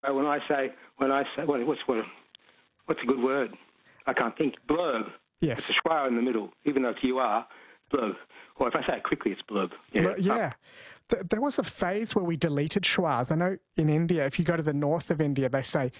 when I say, what's a good word? I can't think. Blurb. Yes. It's a schwa in the middle, even though it's UR, blurb. Or if I say it quickly, it's blurb. Yeah. There was a phase where we deleted schwas. I know in India, if you go to the north of India, they say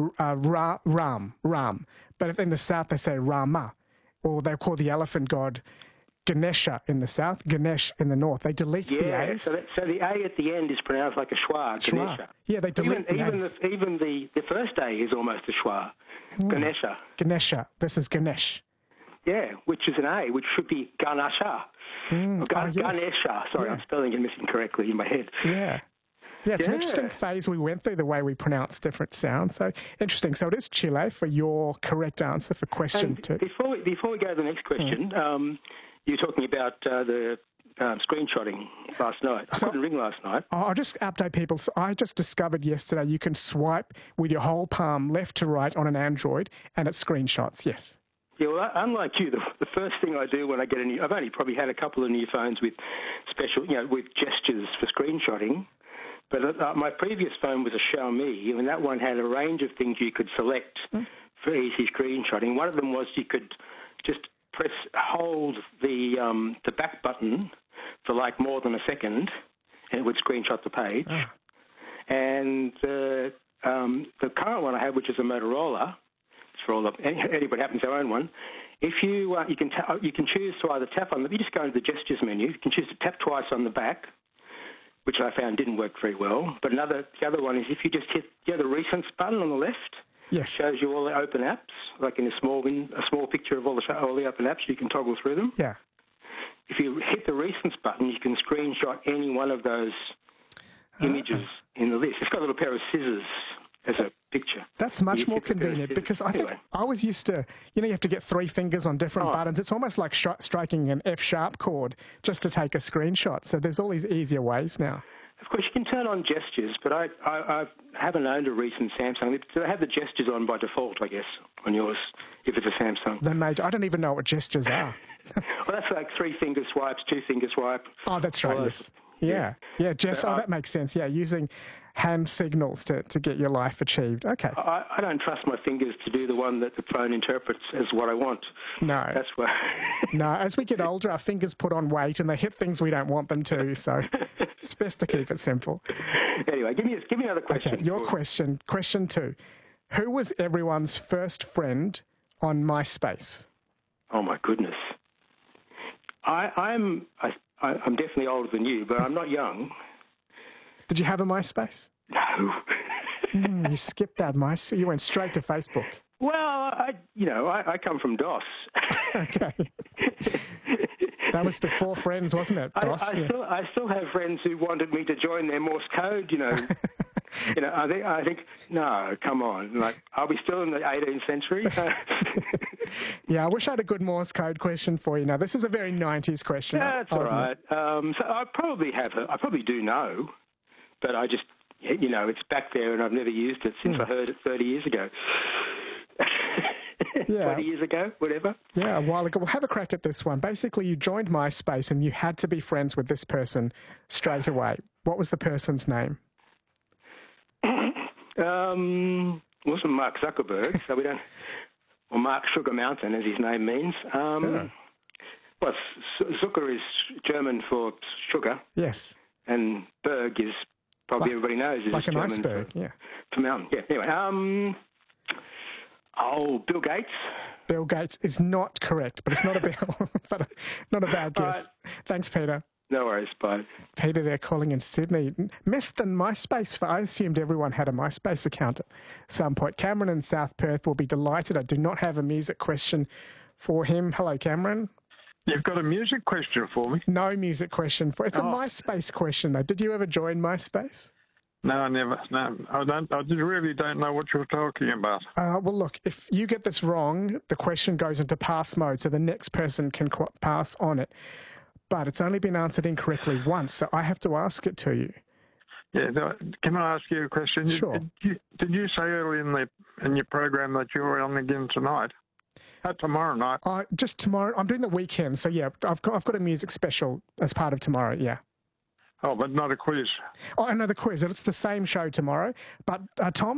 Ram. But if in the south, they say Rama. Or they call the elephant god Ganesha in the south, Ganesh in the north. They deleted the A's. So the A at the end is pronounced like a schwa, Ganesha. Yeah, they delete the A's. Even the first A is almost a schwa, Ganesha. Ganesha versus Ganesh. Yeah, which is an A, which should be Ganesha. Ganesha. Sorry, I'm spelling it incorrectly in my head. Yeah. Yeah, it's an interesting phase we went through, the way we pronounce different sounds. So, interesting. So, it is Chile for your correct answer for question 2. Before we go to the next question, you were talking about the screenshotting last night. I couldn't ring last night. I'll just update people. So I just discovered yesterday you can swipe with your whole palm left to right on an Android and it screenshots, yes. Yeah, well, unlike you, the first thing I do when I get a new... I've only probably had a couple of new phones with special, with gestures for screenshotting. But my previous phone was a Xiaomi, and that one had a range of things you could select for easy screenshotting. One of them was you could just hold the back button for like more than a second, and it would screenshot the page. And the current one I have, which is a Motorola, it's for anybody happens to own one. If you can choose to either tap on you just go into the gestures menu. You can choose to tap twice on the back, which I found didn't work very well. But the other one is if you just hit the recents button on the left. Yes. Shows you all the open apps, like in a small picture of all the open apps. You can toggle through them. Yeah. If you hit the recents button, you can screenshot any one of those images in the list. It's got a little pair of scissors as a picture. That's much more convenient because I think I was used to, you have to get 3 fingers on different buttons. It's almost like striking an F-sharp chord just to take a screenshot. So there's all these easier ways now. Of course, you can turn on gestures, but I haven't owned a recent Samsung. They have the gestures on by default, I guess, on yours, if it's a Samsung. I don't even know what gestures are. Well, that's like 3-finger swipes, 2-finger swipe. Oh, that's right, yes. Yeah, that makes sense. Yeah, using hand signals to get your life achieved. Okay. I don't trust my fingers to do the one that the phone interprets as what I want. No. That's why. No, as we get older, our fingers put on weight and they hit things we don't want them to, so it's best to keep it simple. Anyway, give me another question. Okay, your question 2. Who was everyone's first friend on MySpace? Oh, my goodness. I'm definitely older than you, but I'm not young. Did you have a MySpace? No. You skipped that MySpace. You went straight to Facebook. Well, I come from DOS. Okay. That was before Friends, wasn't it? DOS? I still have friends who wanted me to join their Morse code, I think, no, come on. Like, are we still in the 18th century? Yeah, I wish I had a good Morse code question for you. Now, this is a very 90s question. Yeah, that's all right. So I probably do know, but I just, it's back there and I've never used it since I heard it 30 years ago. 20 years ago, whatever. Yeah, a while ago. We'll have a crack at this one. Basically, you joined MySpace and you had to be friends with this person straight away. What was the person's name? Wasn't Mark Zuckerberg, so we don't... Or Mark Sugar Mountain, as his name means. Well, Zucker is German for sugar. Yes. And Berg is, probably everybody knows, is like an German iceberg, for mountain. Yeah, anyway. Bill Gates. Bill Gates is not correct, but it's not not a bad guess. Right. Thanks, Peter. No worries, bye. Peter, they're calling in Sydney. Missed the MySpace. I assumed everyone had a MySpace account at some point. Cameron in South Perth will be delighted. I do not have a music question for him. Hello, Cameron. You've got a music question for me? No music question for. It's a MySpace question, though. Did you ever join MySpace? No, I never. No, I don't. I really don't know what you're talking about. Well, look, if you get this wrong, the question goes into pass mode, so the next person can pass on it. But it's only been answered incorrectly once, so I have to ask it to you. Yeah, can I ask you a question? Sure. Did you say earlier in your program that you were on again tonight? Tomorrow night? Just tomorrow. I'm doing the weekend, so yeah, I've got a music special as part of tomorrow. Yeah. Oh, but not a quiz. Oh, no, the quiz. It's the same show tomorrow. But Tom.